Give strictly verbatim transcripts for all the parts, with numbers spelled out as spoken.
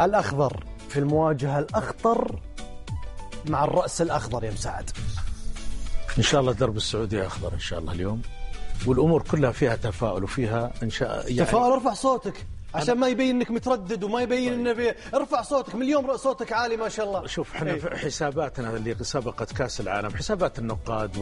الأخضر في المواجهة الأخطر مع الرأس الأخضر يا مساعد. إن شاء الله درب السعودية أخضر إن شاء الله اليوم، والأمور كلها فيها تفاؤل وفيها إن شاء يعني تفاؤل. ارفع صوتك عشان ما يبين انك متردد وما يبين انه في، ارفع صوتك من اليوم، صوتك عالي ما شاء الله. شوف احنا في حساباتنا اللي سبقت كاس العالم، حسابات النقاد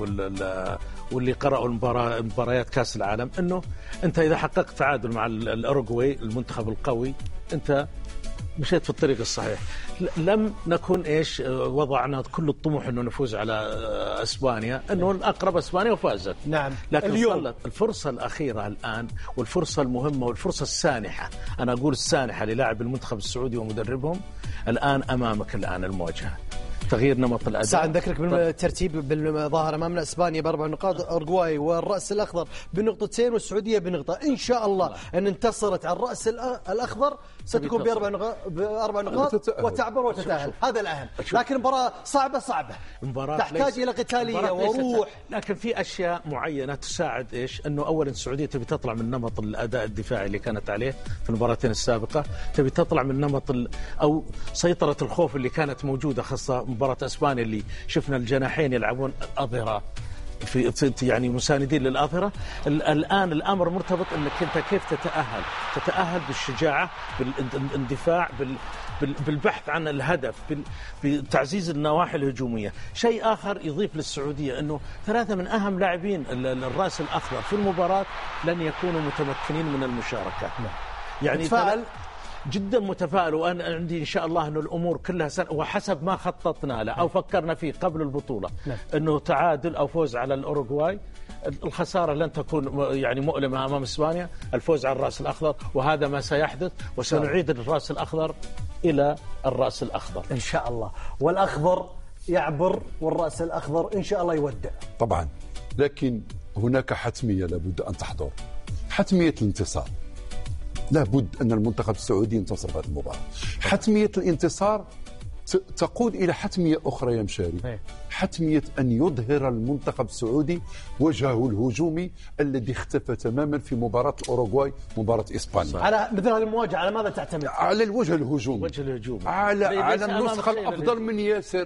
واللي قرأوا مباريات كاس العالم، انه انت اذا حققت تعادل مع الاوروغواي المنتخب القوي انت مشيت في الطريق الصحيح. لم نكن ايش وضعنا كل الطموح انه نفوز على اسبانيا، انه الاقرب اسبانيا وفازت. نعم. لكن اليوم الفرصه الاخيره الان والفرصه المهمه والفرصه السانحه، انا اقول السانحه للاعب المنتخب السعودي ومدربهم، الان امامك الان المواجهه، تغيير نمط الاداء. ساعة نذكرك بالترتيب بالظاهر امامنا اسبانيا باربع نقاط، اورجواي والراس الاخضر بنقطتين والسعوديه بنقطه. ان شاء الله ان انتصرت على الراس الاخضر ستكون باربع نقاط باربع نقاط وتعبر وتتاهل، هذا الاهم. لكن مباراه صعبه صعبه مباراة تحتاج الى قتاليه وروح، لكن في اشياء معينه تساعد ايش، انه اولا السعوديه تبي تطلع من نمط الاداء الدفاعي اللي كانت عليه في المباراتين السابقه، تبي تطلع من نمط او سيطره الخوف اللي كانت موجوده، خاصه مباراة اسبانيا اللي شفنا الجناحين يلعبون اظهره في يعني مساندين للاظهره. الان الامر مرتبط انك انت كيف تتاهل، تتاهل بالشجاعه، بالاندفاع، بالبحث عن الهدف، بتعزيز النواحي الهجوميه. شيء اخر يضيف للسعوديه انه ثلاثه من اهم لاعبين الراس الاخضر في المباراه لن يكونوا متمكنين من المشاركه. يعني تفاعل جدا متفائل، وأنا عندي إن شاء الله أنه الأمور كلها سنة وحسب ما خططنا له أو فكرنا فيه قبل البطولة، أنه تعادل أو فوز على الأوروغواي، الخسارة لن تكون يعني مؤلمة أمام إسبانيا، الفوز على الرأس الأخضر، وهذا ما سيحدث، وسنعيد الرأس الأخضر إلى الرأس الأخضر إن شاء الله. والأخضر يعبر والرأس الأخضر إن شاء الله يودع طبعا. لكن هناك حتمية لابد أن تحضر، حتمية الانتصار. لابد أن المنتخب السعودي ينتصر في هذه المباراة. حتمية الانتصار تقود إلى حتمية أخرى يا مشاري، حتمية أن يظهر المنتخب السعودي وجهه الهجومي الذي اختفى تماما في مباراة الأوروغواي، مباراة إسبانيا. على مثل هذه المواجهة على ماذا تعتمد؟ على الوجه الهجومي، وجه الهجوم، على على النسخة الأفضل من ياسر،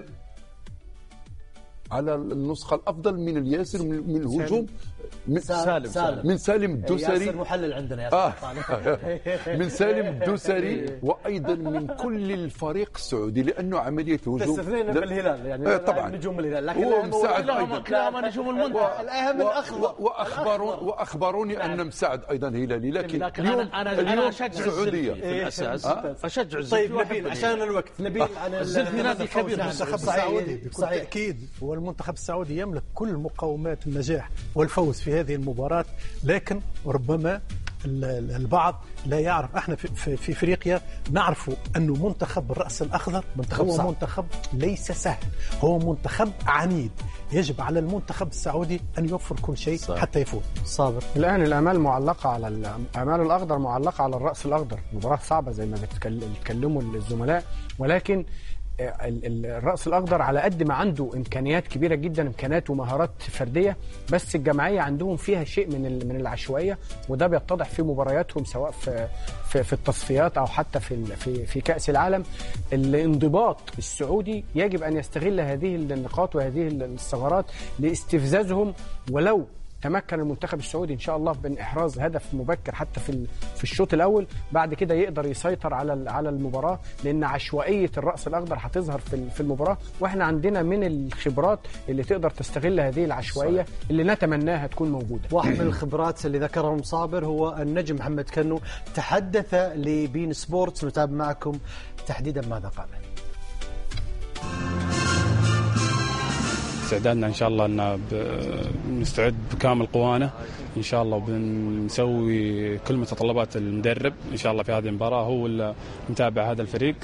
على النسخة الأفضل من الياسر من الهجوم، من سالم, سالم من سالم الدوسري، ياسر محلل عندنا ياسر آه. من سالم الدوسري، وأيضا من كل الفريق السعودي، لأنه عملية الهجوم تستثنين بالهلال يعني آه طبعا نجوم الهلال، لكن هو مساعد أيضا كلهم نجوم المنتخب. الأهم الأخضر. وأخبرون وأخبروني نعم. أن مساعد أيضا هلالي، لكن, لكن اليوم أنا أنا أنا أشجع السعودية في الأساس، آه. أشجع الزلفي. طيب نبيل عشان الوقت، نبيل عن الزلفي نادي كبير، المنتخب السعودي بكل تأكيد هو المنتخب السعودي يملك كل مقومات النجاح والفوز في هذه المباراة، لكن ربما البعض لا يعرف. احنا في, في افريقيا نعرف انه منتخب الرأس الاخضر منتخب هو صعب. منتخب ليس سهل، هو منتخب عنيد، يجب على المنتخب السعودي ان يوفر كل شيء صح. حتى يفوز. صابر، الان الامال معلقه على الامال الاخضر، معلقه على الرأس الاخضر. مباراة صعبة زي ما بيتكلموا الزملاء، ولكن الرأس الأخضر على قد ما عنده إمكانيات كبيرة جدا، إمكانيات ومهارات فردية، بس الجماعية عندهم فيها شيء من من العشوائية، وده بيتضح في مبارياتهم سواء في في, في التصفيات أو حتى في في في كأس العالم. الانضباط السعودي يجب أن يستغل هذه النقاط وهذه الثغرات لاستفزازهم، ولو تمكن المنتخب السعودي ان شاء الله من احراز هدف مبكر حتى في في الشوط الاول، بعد كده يقدر يسيطر على على المباراه، لان عشوائيه الراس الاخضر هتظهر في في المباراه، واحنا عندنا من الخبرات اللي تقدر تستغل هذه العشوائيه صحيح. اللي نتمناها تكون موجوده. واحد من الخبرات اللي ذكرهم صابر هو النجم محمد كنو، تحدث لبين سبورتس، نتابع معكم تحديدا ماذا قال. استعدادنا ان شاء الله ان نستعد بكامل قوانا ان شاء الله، وبنسوي كل متطلبات المدرب ان شاء الله في هذه المباراه، هو اللي متابع هذا الفريق،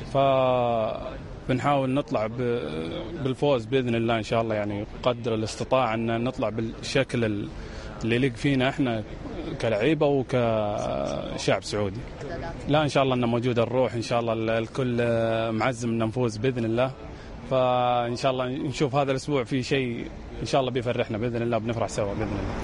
فبنحاول نطلع بالفوز باذن الله ان شاء الله، يعني قدر الاستطاعه ان نطلع بالشكل اللي يليق فينا احنا كلعيبه وكشعب سعودي. لا ان شاء الله ان موجوده الروح، ان شاء الله الكل معزم ان نفوز باذن الله، فإن شاء الله نشوف هذا الأسبوع في شيء إن شاء الله بيفرحنا بإذن الله، بنفرح سوا بإذن الله.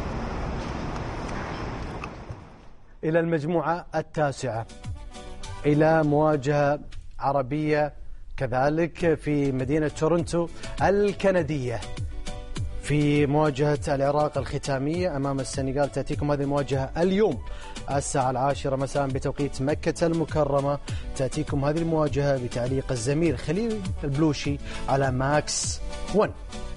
إلى المجموعة التاسعة، إلى مواجهة عربية كذلك في مدينة تورنتو الكندية في مواجهة العراق الختامية أمام السنغال. تأتيكم هذه المواجهة اليوم الساعة العاشرة مساء بتوقيت مكة المكرمة. تأتيكم هذه المواجهة بتعليق الزميل خليل البلوشي على ماكس ون.